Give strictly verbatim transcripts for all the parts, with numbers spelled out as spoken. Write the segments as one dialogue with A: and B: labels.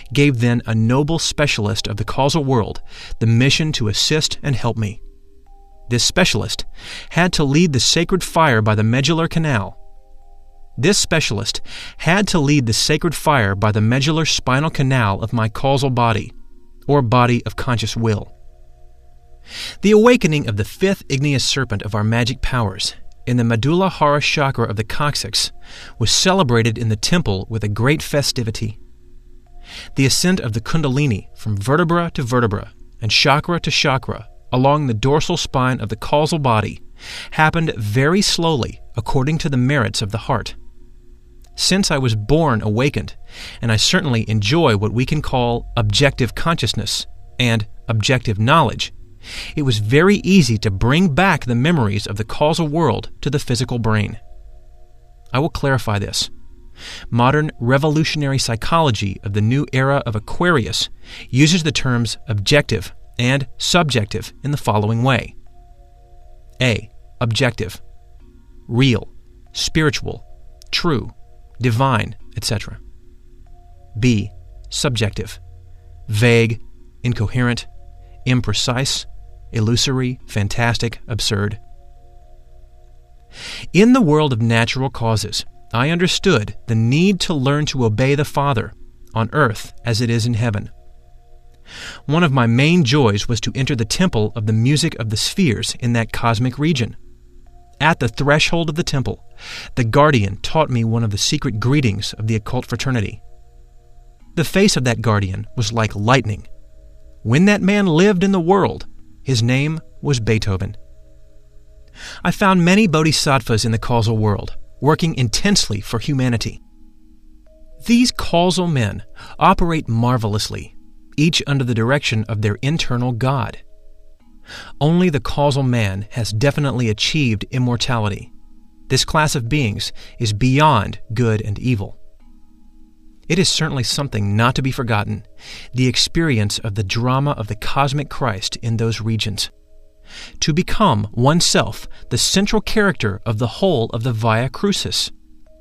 A: gave then a noble specialist of the causal world the mission to assist and help me. This specialist had to lead the sacred fire by the medullary canal. This specialist had to lead the sacred fire by the medullary spinal canal of my causal body, or body of conscious will. The awakening of the fifth igneous serpent of our magic powers in the medulla hara chakra of the coccyx was celebrated in the temple with a great festivity. The ascent of the kundalini from vertebra to vertebra and chakra to chakra along the dorsal spine of the causal body happened very slowly according to the merits of the heart. Since I was born awakened, and I certainly enjoy what we can call objective consciousness and objective knowledge, it was very easy to bring back the memories of the causal world to the physical brain. I will clarify this. Modern revolutionary psychology of the new era of Aquarius uses the terms objective and subjective in the following way. A. Objective. Real, spiritual, true, divine, et cetera. B. Subjective. Vague, incoherent, imprecise, illusory, fantastic, absurd. In the world of natural causes, I understood the need to learn to obey the Father, on earth as it is in heaven. One of my main joys was to enter the temple of the music of the spheres in that cosmic region. At the threshold of the temple, the guardian taught me one of the secret greetings of the occult fraternity. The face of that guardian was like lightning. When that man lived in the world, his name was Beethoven. I found many bodhisattvas in the causal world, working intensely for humanity. These causal men operate marvelously, each under the direction of their internal God. Only the causal man has definitely achieved immortality. This class of beings is beyond good and evil. It is certainly something not to be forgotten, the experience of the drama of the cosmic Christ in those regions. To become oneself the central character of the whole of the Via Crucis.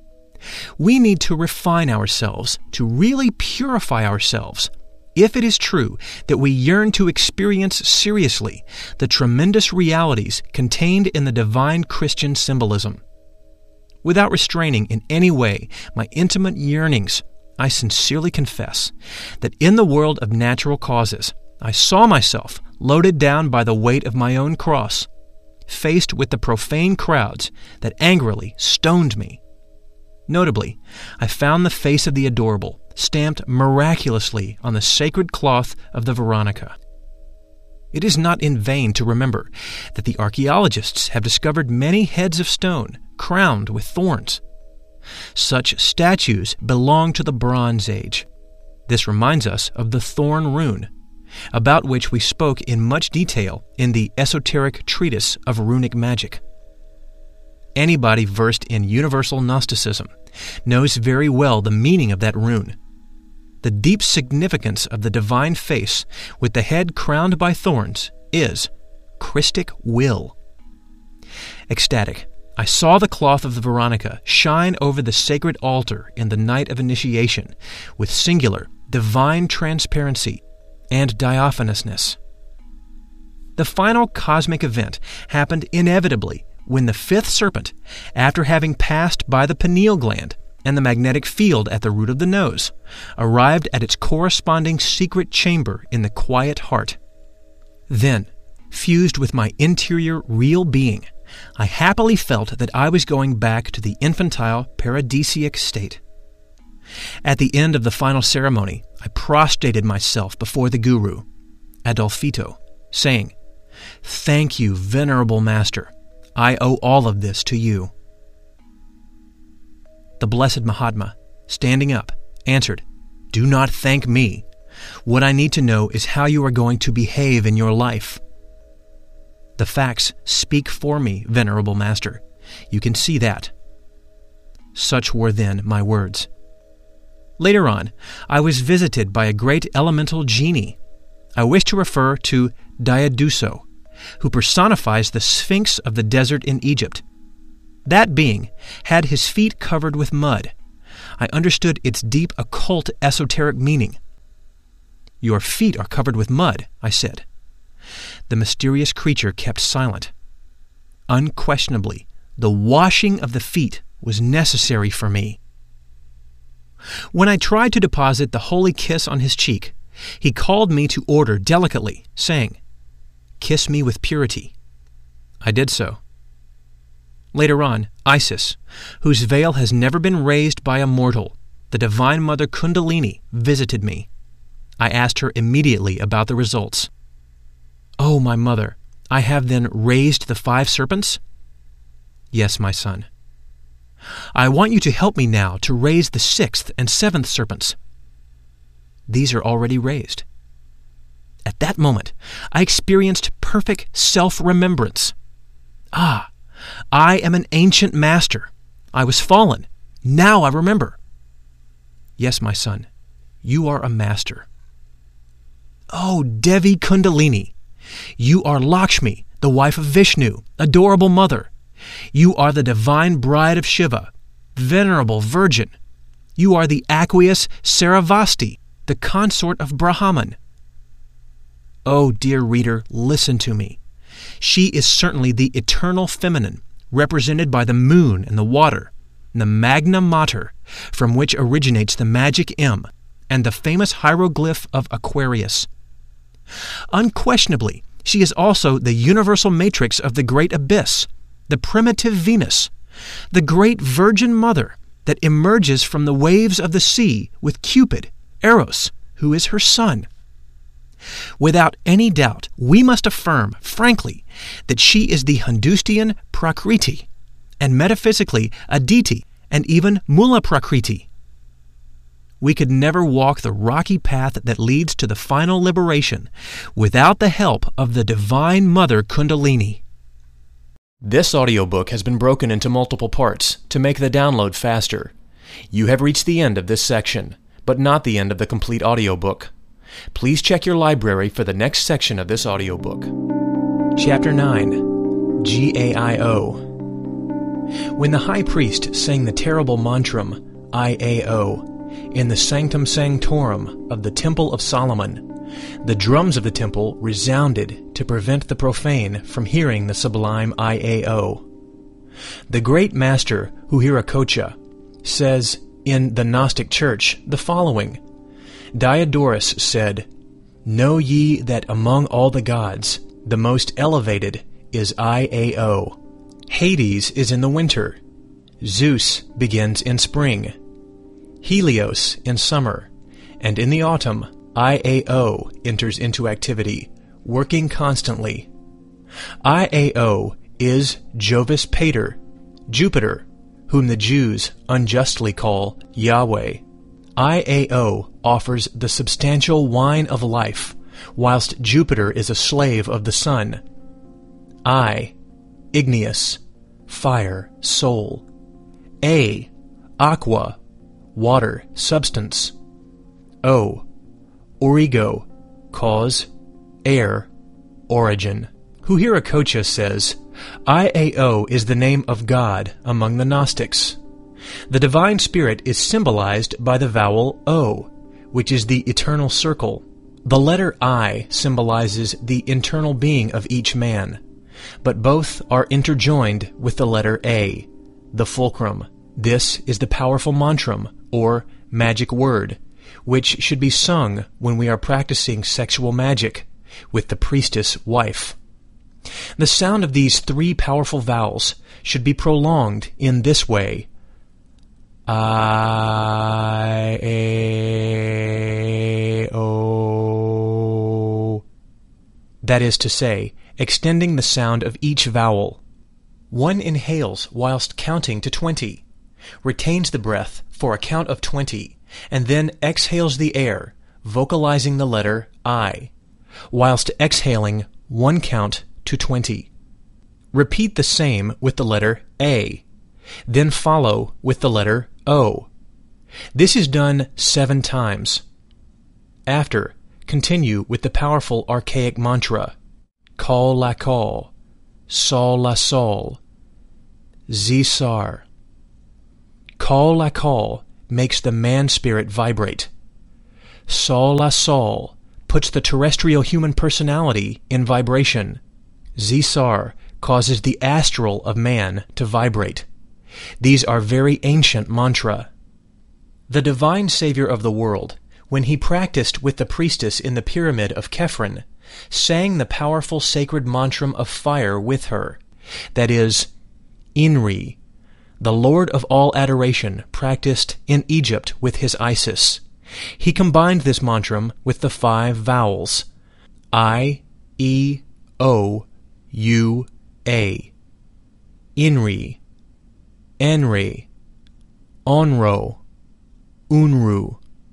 A: We need to refine ourselves, to really purify ourselves, if it is true that we yearn to experience seriously the tremendous realities contained in the divine Christian symbolism. Without restraining in any way my intimate yearnings, I sincerely confess that in the world of natural causes, I saw myself loaded down by the weight of my own cross, faced with the profane crowds that angrily stoned me. Notably, I found the face of the adorable stamped miraculously on the sacred cloth of the Veronica. It is not in vain to remember that the archaeologists have discovered many heads of stone crowned with thorns. Such statues belong to the Bronze Age. This reminds us of the thorn rune, about which we spoke in much detail in the esoteric treatise of runic magic. Anybody versed in universal Gnosticism knows very well the meaning of that rune. The deep significance of the divine face with the head crowned by thorns is Christic will. Ecstatic, I saw the cloth of the Veronica shine over the sacred altar in the night of initiation with singular, divine transparency and diaphanousness. The final cosmic event happened inevitably when the fifth serpent, after having passed by the pineal gland and the magnetic field at the root of the nose, arrived at its corresponding secret chamber in the quiet heart. Then, fused with my interior real being, I happily felt that I was going back to the infantile paradisiac state. At the end of the final ceremony, I prostrated myself before the Guru, Adolfito, saying, "Thank you, Venerable Master. I owe all of this to you." The Blessed Mahatma, standing up, answered, "Do not thank me. What I need to know is how you are going to behave in your life." The facts speak for me, Venerable Master. You can see that. Such were then my words. Later on, I was visited by a great elemental genie. I wish to refer to Diaduso, who personifies the Sphinx of the desert in Egypt. That being had his feet covered with mud. I understood its deep occult esoteric meaning. Your feet are covered with mud, I said. The mysterious creature kept silent. Unquestionably, the washing of the feet was necessary for me. When I tried to deposit the holy kiss on his cheek, he called me to order delicately, saying, "Kiss me with purity." I did so. Later on, Isis, whose veil has never been raised by a mortal, the Divine Mother Kundalini, visited me. I asked her immediately about the results. "Oh, my mother, I have then raised the five serpents?" "Yes, my son." "I want you to help me now to raise the sixth and seventh serpents." "These are already raised." At that moment, I experienced perfect self-remembrance. Ah, I am an ancient master. I was fallen. Now I remember. "Yes, my son, you are a master." "Oh, Devi Kundalini, you are Lakshmi, the wife of Vishnu, adorable mother. You are the divine bride of Shiva, venerable virgin. You are the aqueous Saravasti, the consort of Brahman." Oh, dear reader, listen to me. She is certainly the eternal feminine, represented by the moon and the water, the Magna Mater, from which originates the magic M, and the famous hieroglyph of Aquarius. Unquestionably, she is also the universal matrix of the great abyss, the primitive Venus, the great Virgin Mother that emerges from the waves of the sea with Cupid, Eros, who is her son. Without any doubt, we must affirm, frankly, that she is the Hindustian Prakriti, and metaphysically Aditi, and even Mula Prakriti. We could never walk the rocky path that leads to the final liberation without the help of the Divine Mother Kundalini. This audiobook has been broken into multiple parts to make the download faster. You have reached the end of this section, but not the end of the complete audiobook. Please check your library for the next section of this audiobook. Chapter nine, G A I O. When the high priest sang the terrible mantram, I A O, in the Sanctum Sanctorum of the Temple of Solomon, the drums of the temple resounded to prevent the profane from hearing the sublime I A O. The great master Huiracocha says in the Gnostic Church the following: Diodorus said, "Know ye that among all the gods, the most elevated is I A O. Hades is in the winter. Zeus begins in spring. Helios in summer. And in the autumn, I A O enters into activity, working constantly. I A O is Jovis Pater, Jupiter, whom the Jews unjustly call Yahweh. I A O offers the substantial wine of life, whilst Jupiter is a slave of the sun. I, igneous, fire, soul. A, aqua, water, substance. O, origo, cause, air, origin. Huiracocha says, I A O is the name of God among the Gnostics. The divine spirit is symbolized by the vowel O, which is the eternal circle. The letter I symbolizes the internal being of each man, but both are interjoined with the letter A, the fulcrum. This is the powerful mantram, or magic word, which should be sung when we are practicing sexual magic with the priestess wife. The sound of these three powerful vowels should be prolonged in this way: I A O. That is to say, extending the sound of each vowel. One inhales whilst counting to twenty, retains the breath for a count of twenty, and then exhales the air, vocalizing the letter I, whilst exhaling one count to twenty. Repeat the same with the letter A, then follow with the letter O. This is done seven times. After, continue with the powerful archaic mantra, Kal la Kal, Sol la Sol, Zisar. Kal la Kal makes the man spirit vibrate. Sol la Sol puts the terrestrial human personality in vibration. Zisar causes the astral of man to vibrate. These are very ancient mantra. The divine Savior of the world, when he practiced with the priestess in the pyramid of Khephren, sang the powerful sacred mantram of fire with her. That is, Inri, the Lord of all adoration, practiced in Egypt with his Isis. He combined this mantram with the five vowels, I, E, O, U, A. Inri, Enri, Onro, Unru,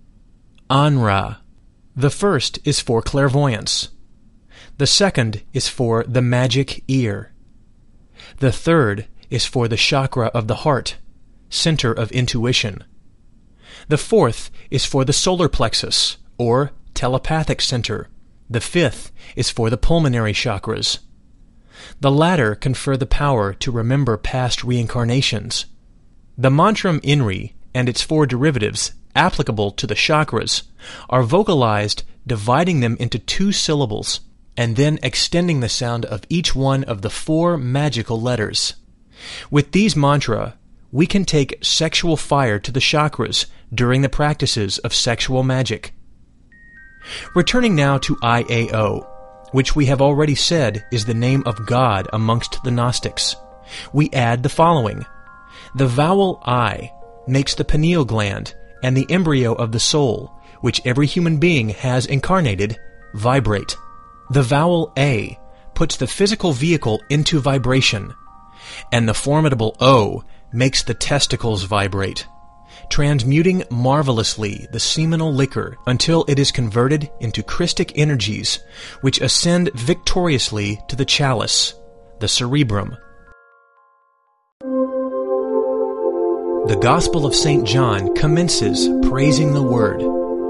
A: Anra. The first is for clairvoyance. The second is for the magic ear. The third is for the chakra of the heart, center of intuition. The fourth is for the solar plexus, or telepathic center. The fifth is for the pulmonary chakras. The latter confer the power to remember past reincarnations. The mantram Inri and its four derivatives, applicable to the chakras, are vocalized, dividing them into two syllables, and then extending the sound of each one of the four magical letters. With these mantra, we can take sexual fire to the chakras during the practices of sexual magic. Returning now to I A O, which we have already said is the name of God amongst the Gnostics, we add the following. The vowel I makes the pineal gland and the embryo of the soul, which every human being has incarnated, vibrate. The vowel A puts the physical vehicle into vibration, and the formidable O makes the testicles vibrate, transmuting marvelously the seminal liquor until it is converted into Christic energies, which ascend victoriously to the chalice, the cerebrum. The Gospel of Saint John commences praising the Word.